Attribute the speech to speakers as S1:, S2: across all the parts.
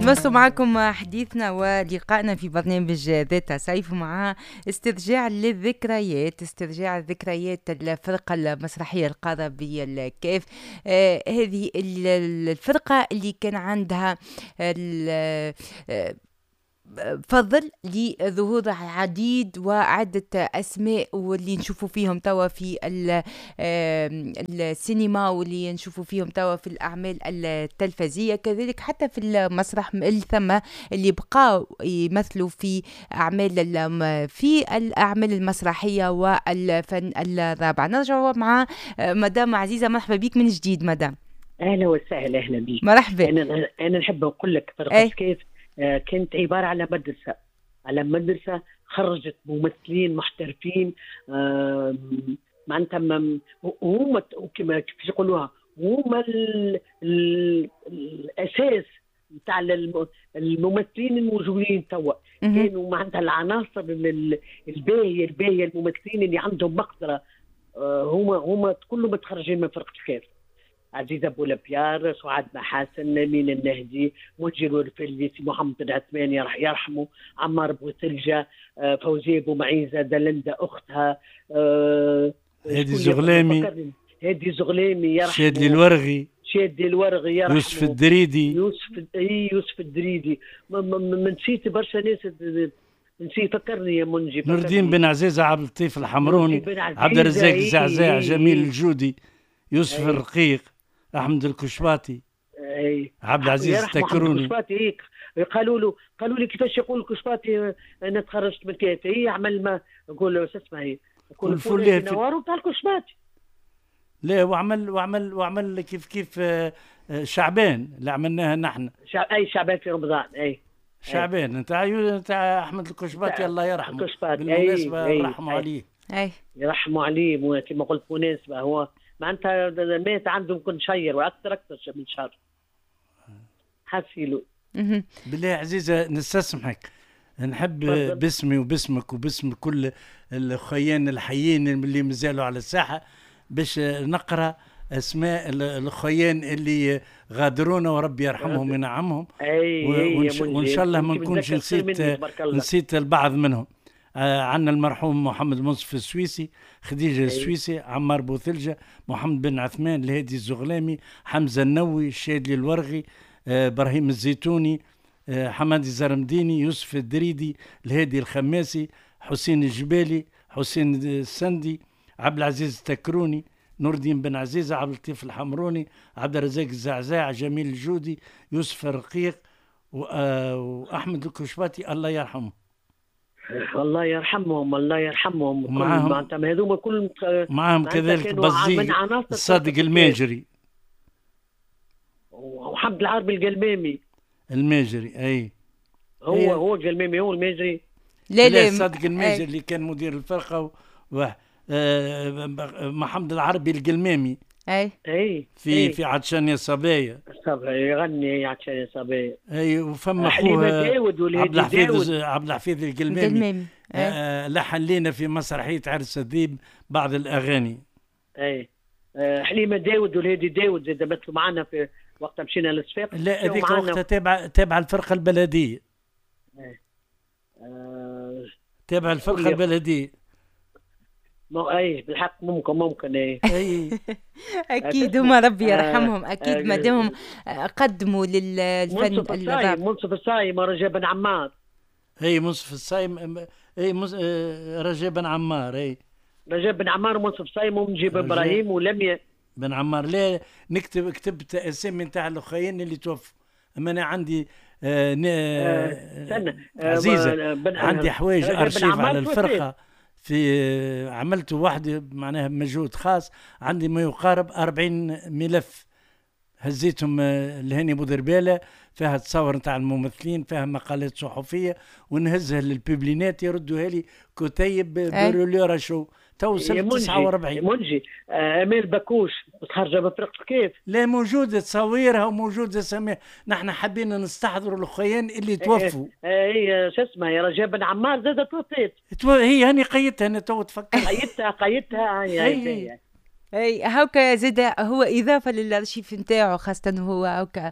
S1: نواصل معكم حديثنا ولقائنا في برنامج ذات صيف مع استرجاع للذكريات، استرجاع ذكريات الفرقة المسرحية القارة بالكاف. هذه الفرقة اللي كان عندها فضل لظهور عديد وعدة أسماء واللي نشوفوا فيهم توا في السينما واللي نشوفوا فيهم توا في الأعمال التلفزية، كذلك حتى في المسرح الثم اللي بقاو يمثلوا في الأعمال المسرحية والفن الرابع. نرجع مع مدام عزيزة. مرحبا بك من جديد مدام.
S2: أهلا وسهلا. أهلا بك.
S1: مرحبا.
S2: أنا نحب أقول لك فرقة كيف كانت عبارة على مدرسة خرجت ممثلين محترفين، معناتها هم كما كيف يقولوها هم الأساس نتاع الممثلين الموجودين توا. كانوا معناتها العناصر الباهية الممثلين اللي عندهم مقدرة، هم كلهم متخرجين من فرقة كيف. عزيزة بولبيار، سعاد محاسن، أمين النهدي، مجر الفليسي، محمد بن عثمان يرحمه، عمار بوثلجة، فوزية بومعيزة، دلندا أختها،
S3: هادي زغلامي
S2: يرحمه،
S3: شادلي الورغي
S2: يرحمه،
S3: يوسف الدريدي،
S2: يوسف الدريدي. ما نسيت برشا ناس، نسيت فكرني يا منجي.
S3: نور الدين بن عزيزة، عبد اللطيف الحمروني، عبد الرزاق الزعزاع، جميل الجودي، يوسف الرقيق، أحمد الكشباتي، عبد العزيز التكروني.
S2: قالوا لي كيفاش يقول الكشباتي أنا تخرجت من كيف. هي عمل ما نقول له اسمها هي يقول فلان نوار بتاع الكشباتي.
S3: لا وعمل كيف شعبان اللي عملناها نحن.
S2: شعبان في رمضان.
S3: شعبان نتاع أحمد الكشباتي الله يرحمه بالمناسبة. رحموا عليه.
S2: يرحموا عليه كما قلت مناسبة. هو معناتها مات عنده كل شير واكثر من شهر حسيلو.
S3: بالله عزيزة نستسمحك، نحب باسمي وباسمك وباسم كل الخيان الحيين اللي مازالوا على الساحة باش نقرأ اسماء الخيان اللي غادرونا وربي يرحمهم وينعمهم. وان شاء الله ما نكونش نسيت البعض منهم. عندنا المرحوم محمد منصف السويسي، خديجة السويسي، عمار بوثلجة، محمد بن عثمان، الهادي الزغلامي، حمزة النووي، الشادلي الورغي، إبراهيم الزيتوني، حمادي الزرمديني، يوسف الدريدي، الهادي الخماسي، حسين الجبالي، حسين السندي، عبد العزيز التكروني، نور الدين بن عزيزة، عبد اللطيف الحمروني، عبد الرزاق الزعزاع، جميل الجودي، يوسف الرقيق، وأحمد الكشباتي الله يرحمه.
S2: الله يرحمهم. هذوما كلهم
S3: معهم كذلك بزيق الصادق الماجري
S2: وحمد العربي
S3: الماجري.
S2: هو القلمامي هو الماجري.
S3: لا الصادق الماجري اللي كان مدير الفرقة، محمد العربي القلمامي في عطشان يا صبايا
S2: يغني عطشان يا صبايا.
S3: وفما اخوه عبد الحفيظ القلمامي لحن لنا في مسرحية عرس الذيب بعض الأغاني.
S2: حليمة داود والهادي داود زاد مثلوا معنا في وقت مشينا للصفاق.
S3: لا هذيك وقتها تابع الفرقة البلدية. تابع الفرقة البلدية.
S2: بالحق ممكن
S1: اكيد هما ربي يرحمهم. اكيد ما دامهم قدموا للفن الراب.
S2: منصف الصايم ورجاء بن عمار.
S3: منصف الصايم رجاء بن عمار.
S2: رجاء بن عمار ومنصف الصايم ومجيب ابراهيم ولميا
S3: بن عمار. لا كتبت اسامي نتاع الاخوين اللي توفوا. اما انا عندي عزيزة عندي حوايج ارشيف على الفرقة في عملت واحدة معناها بمجهود خاص. عندي ما يقارب 40 ملف هزيتهم لهاني بودربالة، فيها تصور نتاع الممثلين، فيها مقالات صحفية، ونهزها للببلينات يردوها لي كتيب بروليورا شو توصل 49.
S2: منجي امير باكوش متخرجه بفرقه كيف.
S3: لا موجوده تصاويرها وموجوده سميها. نحن حبينا نستحضروا الاخوين اللي توفوا.
S2: شو اسمها يا رجاء بن عمار زادت توفيت.
S3: هي هاني قيدتها انا تو تفكر
S2: قيدتها هي
S1: اي هاكا زاد هو اضافه للارشيف نتاعو، خاصه هو هاكا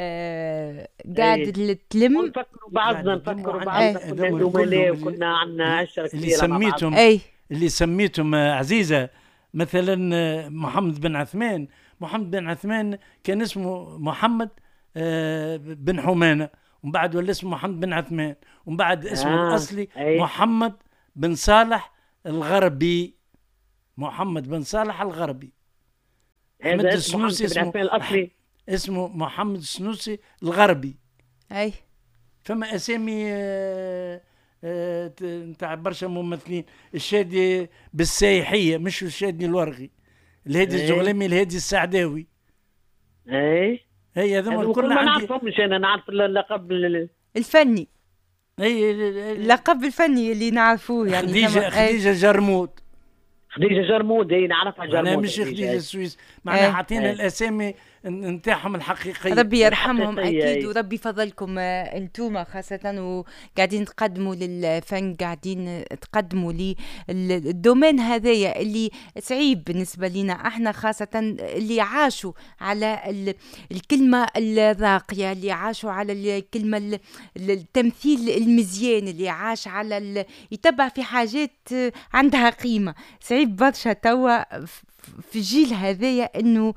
S1: قاعد تلم.
S2: ونفكروا بعضنا كنا زملاء وكنا عندنا عشره
S3: اللي
S2: كبيره مع بعض.
S3: اللي سميتهم عزيزه مثلا محمد بن عثمان. محمد بن عثمان كان اسمه محمد بن حمانه، ومن بعد ولا اسمه محمد بن عثمان، ومن بعد اسمه الأصلي محمد بن صالح الغربي. محمد بن صالح الغربي.
S2: أحمد السنوسي
S3: اسمه محمد السنوسي الغربي.
S1: أي
S3: فما أسامي نتاع برشا ممثلين. الشادي بالسايحية، مش الشادي الورغي، الهادي الجغلمي، الهادي السعداوي. هي هذوما الكل
S2: ما نعرفهمش. انا نعرف اللقب
S1: الفني.
S3: اي
S1: اللقب الفني اللي نعرفوه يعني.
S3: خديجه جرمود.
S2: خديجه جرمود، اي نعرفها جرمود.
S3: معناها مش خديجه السويس، معناها عطينا الاسامي نتاعهم الحقيقيه.
S1: ربي يرحمهم اكيد، وربي يفضلكم انتوما خاصه وقاعدين تقدموا للفن، قاعدين تقدموا للدومين هذايا اللي صعيب بالنسبه لنا احنا، خاصه اللي عاشوا على الكلمه الراقيه، اللي عاشوا على الكلمه التمثيل المزيان، اللي عاش على يتبع في حاجات عندها قيمه. صعيب برشا توا في الجيل هذايا انه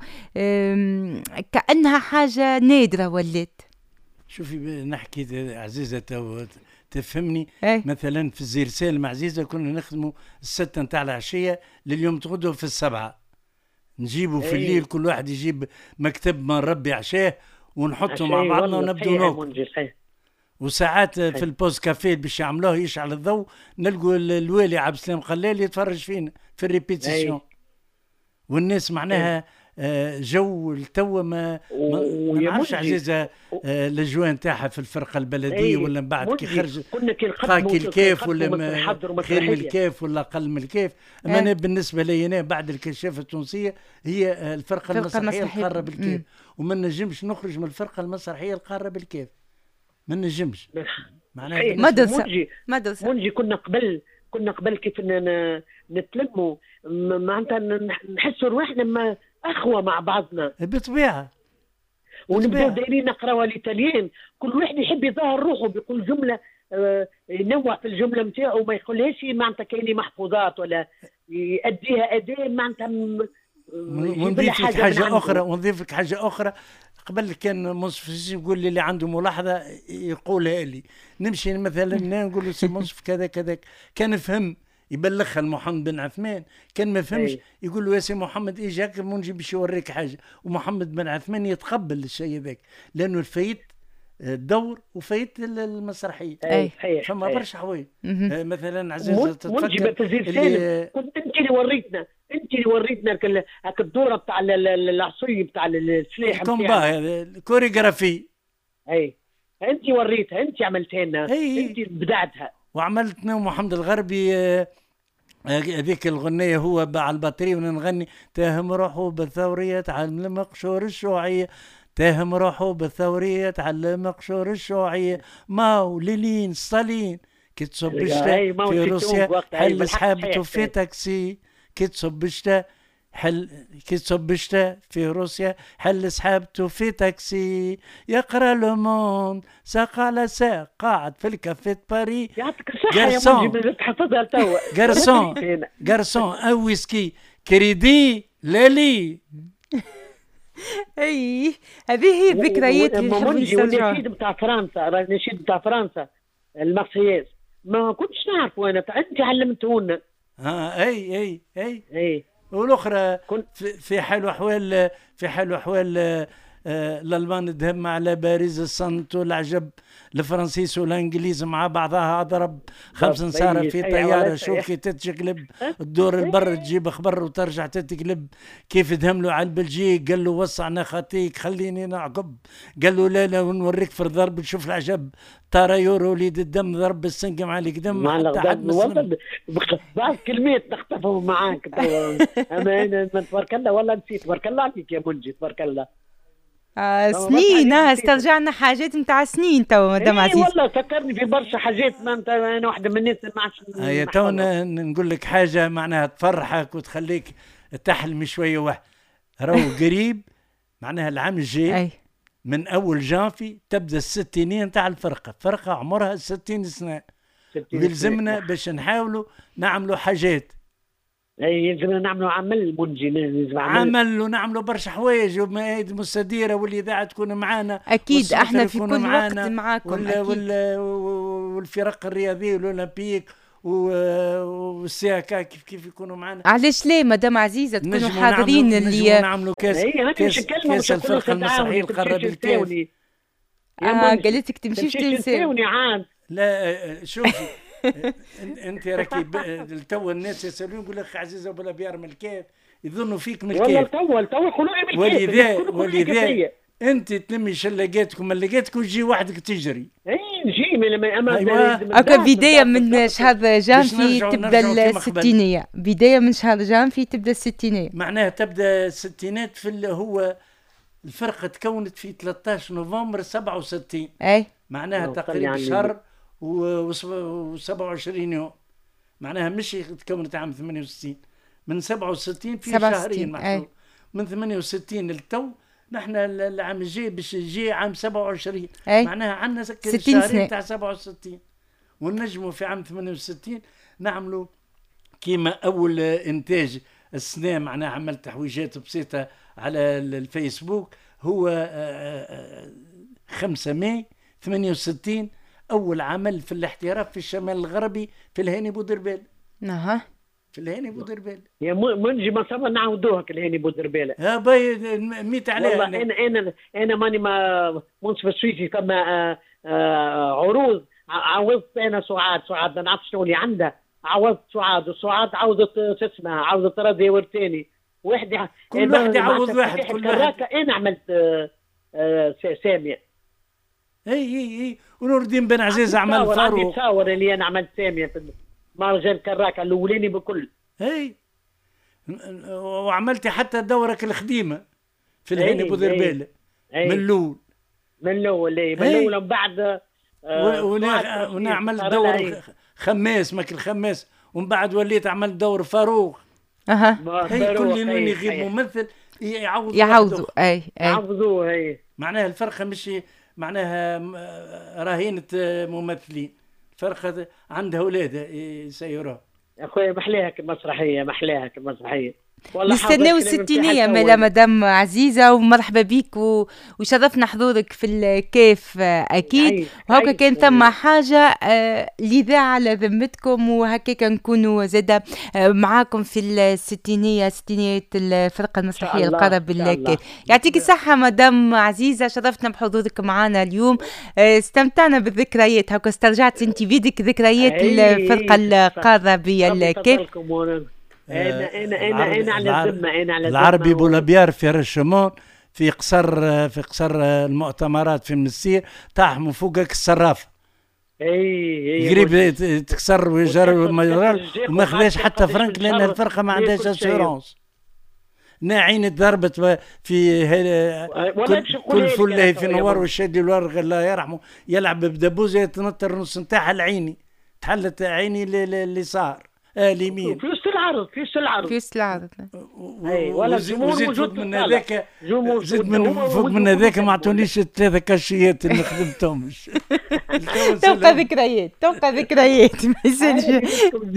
S1: كأنها حاجة نادرة ولات.
S3: شوفي نحكي عزيزة تفهمني.
S1: مثلا
S3: في الزيرسال مع عزيزة كنا نخدموا 6 نتاع العشية لليوم تغدوا في 7، نجيبوا في الليل كل واحد يجيب مكتب ما ربي عشاه ونحطه مع بعضنا ونبدو ناكل. وساعات في البوز كافيه باش يعملوه يشعل الضوء نلقوا الوالي عبد السلام قلال يتفرج فينا في الريبيتيسيون. والناس معناها جو التو ما نعرفش عزيزة الأجواء نتاعها في الفرقة البلدية ولا من بعد كي خرج خاكي الكيف ولا خير من الكيف ولا أقل من الكيف. أما أنا بالنسبة لي أنا بعد الكشافة التونسية هي الفرقة المسرحية القارة بالكيف، وما نجمش نخرج من الفرقة المسرحية القارة بالكيف، ما نجمش.
S2: معناها مدرسة منجي كنا قبل كيف نتلموا معناتها نحسوا روحنا اخوه مع بعضنا
S3: بطبيعه،
S2: ونبداو دايرين نقراو الإيطاليين، كل واحد يحب يظهر روحه بيقول جمله ينوع في الجمله نتاعو، ما يقولهاش معناتها كاين محفوظات ولا يأديها أداء معناتها.
S3: ونضيف لك حاجه اخرى قبل كان منصف يقول لي اللي عنده ملاحظه يقولها لي، نمشي مثلا نقول له سي منصف كذا كذا، كان فهم يبلغها لمحمد بن عثمان، كان ما فهمش يقول له يا سي محمد ايش هكا منجي باش يوريك حاجه، ومحمد بن عثمان يتقبل الشيء ذاك لانه الفايت الدور وفايت المسرحيه. فما برشا حوايج. مثلا عزيزه
S2: تتفكر كنت انت اللي وريتنا هاك الدوره بتاع العصي بتاع السلاح
S3: الكومبا الكوريغرافي.
S2: انت وريتها، انت عملتها لنا، انت بدعتها.
S3: وعملتنا ومحمد الغربي هذيك الغنية هو على البطرية ونغني تاهم روحه بالثورية تعلم قشور الشيوعية، تاهم روحه بالثورية تعلم قشور الشيوعية، ماو لينين ستالين كي تصب الشتاء في روسيا حل سحابته في تاكسي، كي تصب الشتاء كي تصب الشتاء في روسيا حل سحابته في تاكسي، يقرا لو موند ساق على ساق قاعد في الكافيه باري.
S2: يعطيك الصحة يا منجي تحفظها توا.
S3: غارسون او ويسكي كريدي لالي.
S1: اي هذه هي الذكريات اللي نحب نسترجعها.
S2: والنشيد بتاع فرنسا، النشيد بتاع فرنسا المارسييز ما كنتش نعرف وانا، انت علمتونا.
S3: اي والاخرى في حال احوال الالمان دهم على باريس الصنت والعجب، الفرنسيس والانجليز مع بعضها ضرب 5 نصارى في طياره شوكي تتشقلب الدور البر تجيب خبر وترجع تتقلب، كيف دهملوا على البلجيك قال له وسعنا خطيك خليني نعقب، قال له لا ونوريك في الضرب تشوف العجب، ترى يورو وليد الدم ضرب السنقم عليك دم حتى حد مسلم.
S2: بعض كلمات نختفوا معاك. اما تبارك الله والله نسيت، تبارك الله عليك يا منجي، تبارك الله.
S1: سنين استرجعنا حاجات نتاع سنين توا مدام عزيز.
S2: والله فكرني في برشا حاجات، انا واحده من الناس ما عادش.
S3: تونا نقول لك حاجه معناها تفرحك وتخليك تحلمي شويه واحد راهو قريب. معناها العام الجاي من اول جانفي تبدا الستينيه نتاع الفرقه، فرقه عمرها 60 سنه، يلزمنا باش نحاولوا نعملوا حاجات.
S2: يلزمنا نعملوا عمل منجي،
S3: عمل ونعملوا برشا حوايج، والمآيد المستديره والاذاعه تكون معنا
S1: اكيد. احنا في كل وقت معاكم
S3: والفرق الرياضيه والاولمبيك والسي كا كيف يكونوا معنا.
S1: علاش لا مدام عزيزه تكونوا حاضرين اللي
S3: نعملوا كاس الفرقه المسرحيه القاره بالكاف.
S1: قالت لك تمشيش
S2: تنساوني عاد.
S3: لا شوفي انت راكي تو الناس يسالون يقول لك عزيزه ولا بيار من الكاف، يظنوا فيك من الكاف.
S2: والله تو يقولوا لي من الكاف.
S3: ولذا انت تلمي شلقاتكم ملقاتكم وتجي وحدك تجري.
S2: نجي من
S1: هكا بدايه من شهر جانفي تبدا الستينيه، بدايه من شهر جانفي تبدا الستينيه.
S3: معناها تبدا الستينات في هو الفرقه تكونت في 13 نوفمبر 67. معناها تقريبا شهر و27 يوم. معناها مش تكونت عام 68 من 67 في شهرين محسوب. من 68 للتو نحن العام الجاي باش يجي عام 27. معناها عندنا 60 شهرين تاع 67، ونجموا في عام 68 نعملوا كيما اول انتاج السنه. معناها عملت تحويجات بسيطه على الفيسبوك. هو 5 ماي 68 اول عمل في الاحتراف في الشمال الغربي في الهاني بودربال. في الهاني بودربال
S2: يا منجي ما صار نعاودوها الهاني بودربال.
S3: باي ميت عليها.
S2: والله انا ماني ما منصف السويسي ثم عروض عوضت انا سعاد ما نعرفش شنو اللي عندها. عوضت سعاد وسعاد عوضت اسمها عوضت راضيه ورتاني واحد.
S3: كل واحد يعوض واحد. كل واحد
S2: انا عملت ساميه.
S3: اي ونور الدين بن عزيز عمل فاروق.
S2: عندي تصور اللي انا عملت ساميه في مهرجان كراكه الاولاني بكل.
S3: وعملتي حتى دورك الخديمه في الهاني بودربال من الاول من بعد. ونعمل دور خماس ماك الخماس، ومن بعد وليت عملت دور فاروق. هي كل من يغيب ممثل يعوضوا.
S2: يعوضوه.
S3: معناها الفرقه مش معناها رهينه ممثلين، فرقه عندها اولادها يسيروها.
S2: اخويا محلاها المسرحيه
S1: نستناو الستينية مدام عزيزة، ومرحبا بيك وشرفنا حضورك في الكيف أكيد. وهكا كان ثم حاجة الإذاعة على ذمتكم، وهكا نكونوا زادة معاكم في ستينية الفرقة المسرحية القارة بالكيف. يعطيك الصحة مدام عزيزة، شرفتنا بحضورك معنا اليوم، استمتعنا بالذكريات. هكا استرجعت انت بيدك ذكريات الفرقة القارة بالكيف.
S2: انا على الذمه.
S3: العربي بولابيار في رشمون في قصر المؤتمرات في منسير طاح من فوقك الصرافه. قريب تكسر ويجر وما خذاش حتى فرنك لان الفرقه ما عندهاش اسيرونس. عيني ضربت في كل فله في نوار والشادي الورغ الله يرحمه يلعب بدبوزه تنطر نص نتاعها العيني تحلت عيني اللي صار اليمين
S2: في العرض
S3: وزيد فوق من هذاك فوق من هذاك ما عطونيش 3 كاشيات اللي خدمتهمش.
S1: تبقى ذكريات ما يصيرش.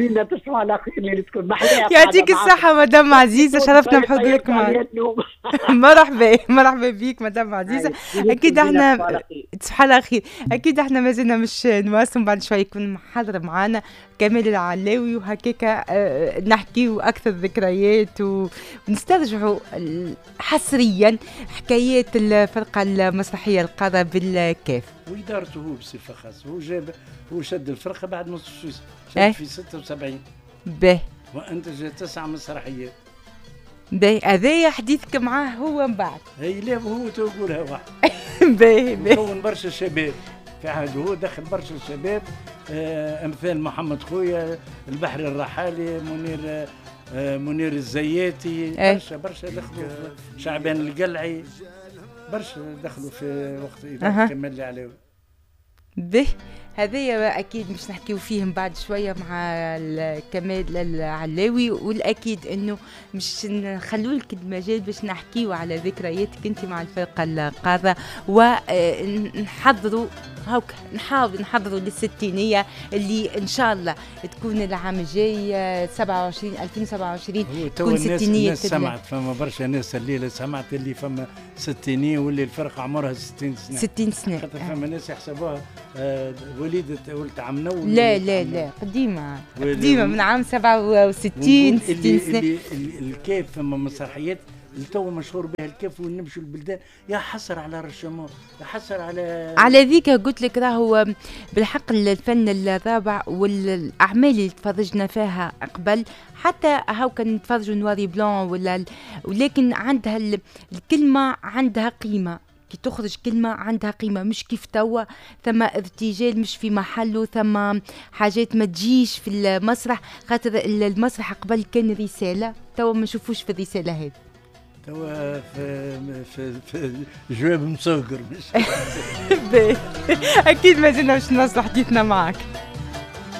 S1: يعطيك الصحة مدام عزيزة، شرفنا بحضورك معنا. مرحبا بيك مدام عزيزة. أكيد احنا تصبح على خير. أكيد احنا ما زلنا مش نواصل، بعد شوي يكون محاضرة معنا كمال العلاوي، وهكاك نحكيو أكثر ذكريات ونسترجعوا حصريا حكايات الفرقة المسرحية القارة بالكيف.
S3: وإدارته هو بصفة خاصة، هو شد الفرقة بعد نصف سويسرا، شد في 76 وأنتج 9 مسرحيات.
S1: هذايا حديثك معاه هو من بعد.
S3: لا هو تقولها واحد. كون برشا شباب في عهده، هو دخل برشا شباب امثال محمد خويا، البحري الرحالي، منير الزياتي، برشا دخلوا، شعبان القلعي، برشا دخلوا في وقت إذا كمل لي عليه.
S1: هذايا اكيد مش نحكيو فيهم بعد شويه مع كمال العلاوي، والاكيد انه مش نخلوا لك المجال باش نحكيو على ذكرياتك انت مع الفرقه القاده، ونحضروا هاك نحاول نحضروا للستينيه اللي ان شاء الله تكون العام الجاي 2027 تكون ستينيه.
S3: الناس سمعت، فما برشا ناس الليله سمعت اللي فما ستينيه واللي الفرقه عمرها 60 سنه.
S1: 60 سنه
S3: خاطر فما ناس يحسبوها وليدة عام نو.
S1: لا قديمه من عام 67 60 سنه.
S3: الكيف فما مسرحيات التو مشهور بها الكيف، ونمشوا البلدان يا حسر على رشامون، يا حسر على
S1: ذيك قلت لك راهو بالحق الفن الرابع والاعمال اللي تفرجنا فيها قبل، حتى هاو كان نتفرجوا نواري بلون ولكن عندها الكلمه عندها قيمه، كي تخرج كلمة عندها قيمة، مش كيف توا ثم ارتجال مش في محله، ثم حاجات ما تجيش في المسرح، خاطر المسرح قبل كان رسالة، توا ما نشوفوش في الرسالة هذه،
S3: توا في جواب مصغر. مش
S1: أكيد ما زلنا باش نوصل حديثنا معك.